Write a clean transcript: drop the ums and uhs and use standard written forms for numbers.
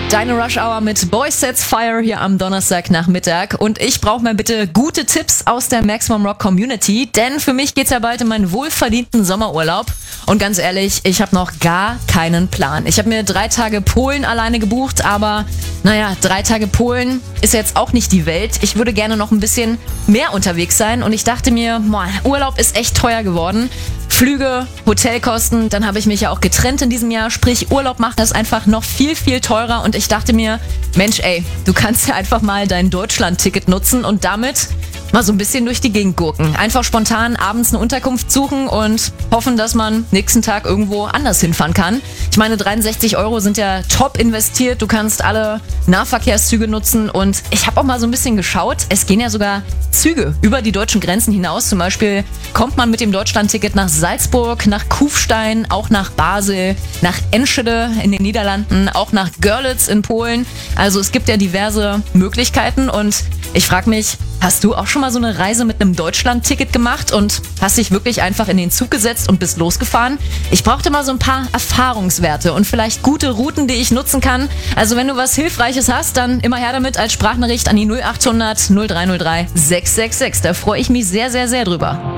Deine Rush Hour mit Boys Sets Fire hier am Donnerstagnachmittag. Und ich brauche mal bitte gute Tipps aus der Maximum Rock Community, denn für mich geht's ja bald in meinen wohlverdienten Sommerurlaub. Und ganz ehrlich, ich habe noch gar keinen Plan. Ich habe mir 3 Tage Polen alleine gebucht, aber 3 Tage Polen ist jetzt auch nicht die Welt. Ich würde gerne noch ein bisschen mehr unterwegs sein und ich dachte mir, Urlaub ist echt teuer geworden. Flüge, Hotelkosten, dann habe ich mich ja auch getrennt in diesem Jahr, sprich Urlaub macht das einfach noch viel, viel teurer und ich dachte mir, Mensch du kannst ja einfach mal dein Deutschland-Ticket nutzen und damit mal so ein bisschen durch die Gegend gurken. Einfach spontan abends eine Unterkunft suchen und hoffen, dass man nächsten Tag irgendwo anders hinfahren kann. Ich meine, 63 € sind ja top investiert, du kannst alle Nahverkehrszüge nutzen und ich habe auch mal so ein bisschen geschaut, es gehen ja sogar Züge über die deutschen Grenzen hinaus. Zum Beispiel kommt man mit dem Deutschland-Ticket nach Salzburg, nach Kufstein, auch nach Basel, nach Enschede in den Niederlanden, auch nach Görlitz in Polen. Also es gibt ja diverse Möglichkeiten und ich frage mich, hast du auch schon mal so eine Reise mit einem Deutschland-Ticket gemacht und hast dich wirklich einfach in den Zug gesetzt und bist losgefahren? Ich brauchte mal so ein paar Erfahrungswerte und vielleicht gute Routen, die ich nutzen kann. Also wenn du was Hilfreiches hast, dann immer her damit als Sprachnachricht an die 0800 0303 666. Da freue ich mich sehr, sehr, sehr drüber.